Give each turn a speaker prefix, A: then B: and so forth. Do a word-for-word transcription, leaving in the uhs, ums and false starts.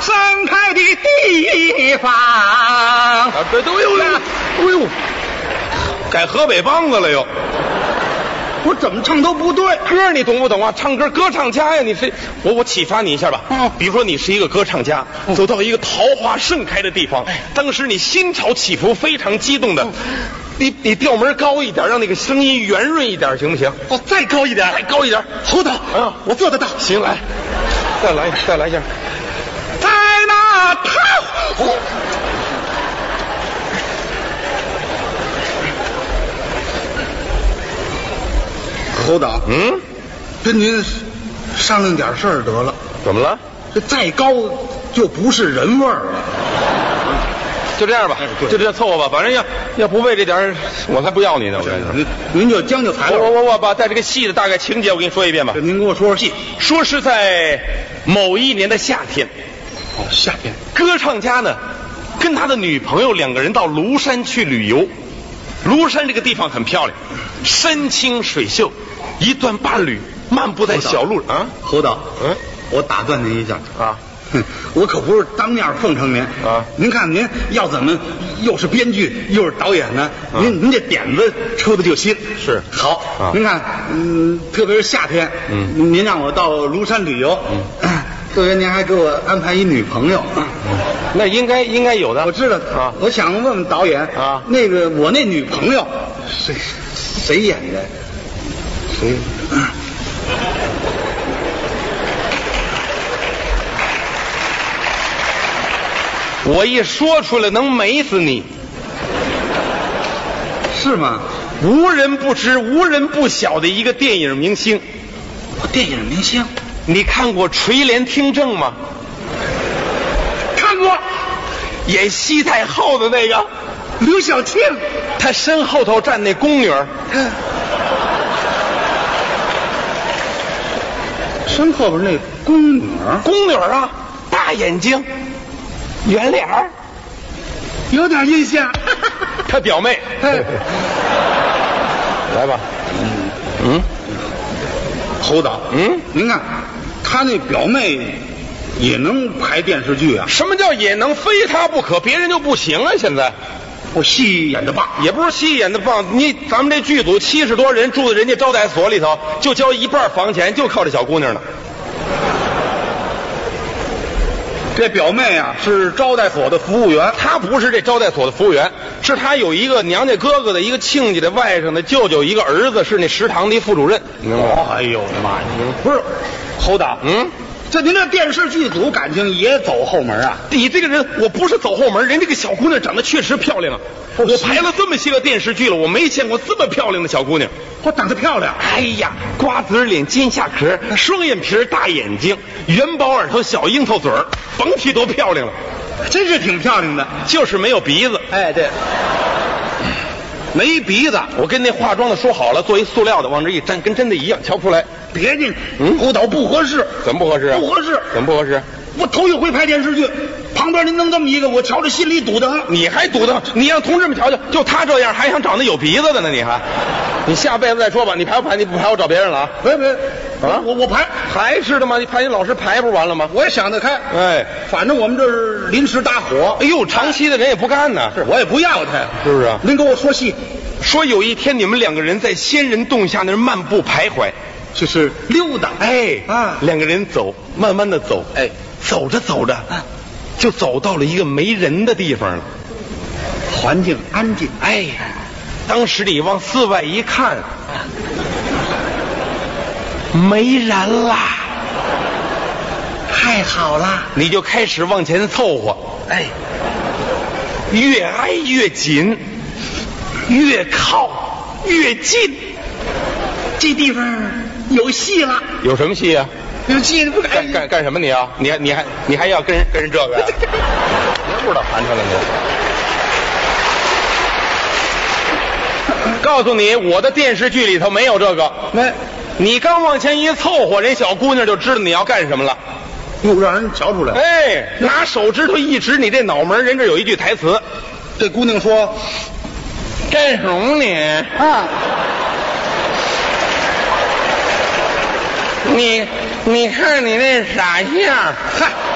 A: 盛开的地方。啊，
B: 对对，哎呦，哎呦，改河北梆子了又。
A: 我怎么唱都不对，
B: 歌你懂不懂啊？唱歌歌唱家呀，你是我我启发你一下吧。
A: 嗯，
B: 比如说你是一个歌唱家，嗯、走到一个桃花盛开的地方，哎、当时你心潮起伏，非常激动的，嗯、你你调门高一点，让那个声音圆润一点，行不行？
A: 哦，再高一点，
B: 再高一点。
A: 侯导，
B: 嗯，
A: 我做得到。
B: 行，来，再来再来一下，
A: 在那桃花。侯导，
B: 嗯，
A: 跟您商量点事儿得了。
B: 怎么了？
A: 这再高就不是人味儿了。
B: 就这样吧，就这样凑合吧。反正要要不为这点，我才不要你呢。我跟你说，
A: 您您就将就材料。
B: 我我我把在这个戏的大概情节我跟你说一遍吧。
A: 您给我说说戏。
B: 说是在某一年的夏天。
A: 哦，夏天。
B: 歌唱家呢，跟他的女朋友两个人到庐山去旅游。庐山这个地方很漂亮，山清水秀。一段伴侣漫步在小路啊，
A: 侯导，
B: 嗯，
A: 我打断您一下
B: 啊，
A: 我可不是当面奉承您
B: 啊。
A: 您看您要怎么又是编剧又是导演呢？啊、您您这点子抽的就新，
B: 是
A: 好。
B: 啊、
A: 您看，嗯，特别是夏天，
B: 嗯，
A: 您让我到庐山旅游，嗯，特别您还给我安排一女朋友，嗯，
B: 那应该应该有的，
A: 我知道
B: 啊。
A: 我想问问导演
B: 啊，
A: 那个我那女朋友谁谁演的？谁？
B: 我一说出来能美死你，
A: 是吗？
B: 无人不知、无人不晓的一个电影明星。
A: 电影明星？
B: 你看过《垂帘听政》吗？
A: 看过。
B: 演西太后的那个
A: 刘晓庆，
B: 她身后头站那宫女儿。
A: 身后边那宫女儿，
B: 宫女儿啊，大眼睛，圆脸儿，
A: 有点印象。
B: 她表妹。来吧。嗯嗯，
A: 侯导，
B: 嗯，
A: 您看，他那表妹也能拍电视剧啊？
B: 什么叫也能？非他不可，别人就不行啊！现在。
A: 我戏演的棒，
B: 也不是戏演的棒，你咱们这剧组七十多人住在人家招待所里头，就交一半房钱，就靠这小姑娘呢。
A: 这表妹啊是招待所的服务员，
B: 她不是这招待所的服务员，是她有一个娘家哥哥的一个亲家的外甥的舅舅一个儿子是那食堂的副主任，你明白吗？
A: 哎呦我的妈呀！不是，侯导，
B: 嗯。
A: 这您这电视剧组感情也走后门啊？
B: 你这个人，我不是走后门，人这个小姑娘长得确实漂亮啊！我拍了这么些个电视剧了，我没见过这么漂亮的小姑娘。
A: 我长得漂亮，
B: 哎呀，瓜子脸、尖下壳，双眼皮、大眼睛，元宝耳朵、小樱桃嘴儿，甭提多漂亮了。
A: 真是挺漂亮的，
B: 就是没有鼻子。
A: 哎，对，没鼻子。
B: 我跟那化妆的说好了，做一塑料的，往这一粘，跟真的一样，瞧不出来。
A: 别介，嗯，侯导不合适。
B: 怎么不合适啊？
A: 不合适。
B: 怎么不合适？
A: 我头一回拍电视剧，旁边您弄这么一个，我瞧着心里堵得很。
B: 你还堵得很？你让同志们瞧瞧，就他这样，还想找那有鼻子的呢？你还？你下辈子再说吧。你排不排？你不排，我找别人了啊！
A: 别别，
B: 啊，
A: 我我排
B: 还是的吗？你排你老师排不完了吗？
A: 我也想得开。
B: 哎，
A: 反正我们这是临时搭伙。
B: 哎呦，长期的人也不干呢。
A: 是，我也不要他，
B: 是不是啊？
A: 您给我说戏，
B: 说有一天你们两个人在仙人洞下那儿漫步徘徊。
A: 就是溜达，
B: 哎
A: 啊，
B: 两个人走，慢慢的走，
A: 哎，
B: 走着走着，啊，就走到了一个没人的地方了，
A: 环境安静，
B: 哎，当时你往寺外一看，没人啦，
A: 太好了，
B: 你就开始往前凑合，
A: 哎，
B: 越挨越紧，越靠越近，
A: 这地方有戏了。
B: 有什么戏啊？
A: 有戏不敢
B: 干干干什么你啊？你还你还你还要跟人跟人这个呀？别不知道盘出来你。告诉你，我的电视剧里头没有这个。
A: 没，
B: 你刚往前一凑合，人小姑娘就知道你要干什么了。
A: 又让人瞧出来。
B: 哎，拿手指头一指你这脑门，人这有一句台词。
A: 这姑娘说：“
B: 干什么你？
A: 啊，
B: 你你看你那傻相，
A: 嗨。”